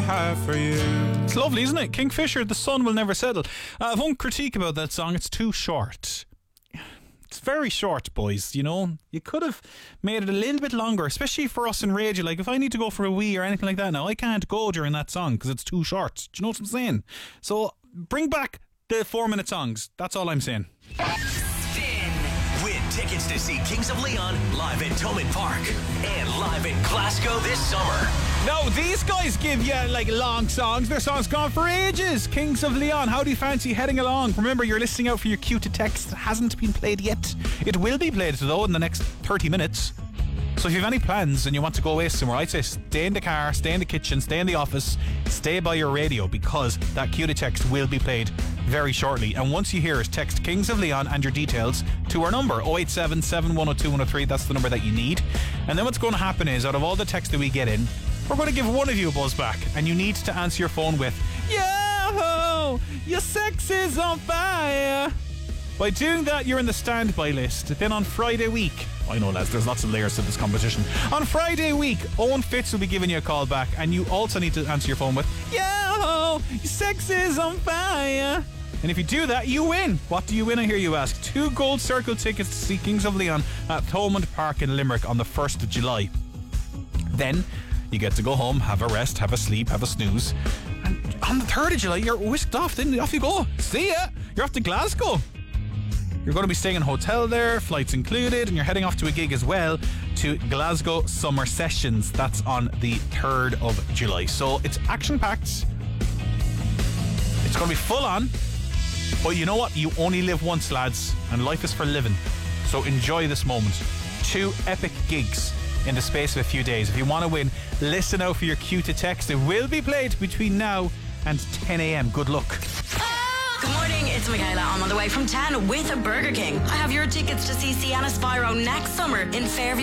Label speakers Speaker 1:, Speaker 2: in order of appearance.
Speaker 1: have for you.
Speaker 2: It's lovely, isn't it? Kingfisher, The Sun Will Never Settle. I have one critique about that song. It's too short. It's very short, boys, you know. You could have made it a little bit longer, especially for us in radio. Like, if I need to go for a wee or anything like that now, I can't go during that song because it's too short. Do you know what I'm saying? So, bring back the 4-minute songs. That's all I'm saying.
Speaker 3: Win tickets to see Kings of Leon live at Thomond Park and live in Glasgow this summer.
Speaker 2: No, these guys give you like long songs. Their songs gone for ages. Kings of Leon, how do you fancy heading along? Remember, you're listening out for your cue to text. It hasn't been played yet. It will be played though in the next 30 minutes. So if you have any plans and you want to go away somewhere, I'd say stay in the car, stay in the kitchen, stay in the office, stay by your radio, because that cue to text will be played very shortly. And once you hear us, text Kings of Leon and your details to our number 087 7102 103. That's the number that you need. And then what's going to happen is, out of all the texts that we get in, we're going to give one of you a buzz back, and you need to answer your phone with "Yo, your sex is on fire." By doing that, you're in the standby list. Then on Friday week, I know, lads, there's lots of layers to this competition. On Friday week, Owen Fitz will be giving you a call back, and you also need to answer your phone with "Yo, your sex is on fire." And if you do that, you win. What do you win, I hear you ask? 2 Gold Circle tickets to see Kings of Leon at Thomond Park in Limerick on the 1st of July. Then you get to go home, have a rest, have a sleep, have a snooze. And on the 3rd of July, you're whisked off. Then off you go. See ya. You're off to Glasgow. You're going to be staying in a hotel there, flights included, and you're heading off to a gig as well to Glasgow Summer Sessions. That's on the 3rd of July. So it's action-packed. It's going to be full on. But you know what? You only live once, lads, and life is for living. So enjoy this moment. 2 epic gigs in the space of a few days. If you want to win, listen out for your cue to text. It will be played between now and 10 a.m. Good luck.
Speaker 4: Good morning, it's Michaela. I'm on the way from 10 with Burger King. I have your tickets to see Sienna Spyro next summer in Fairview.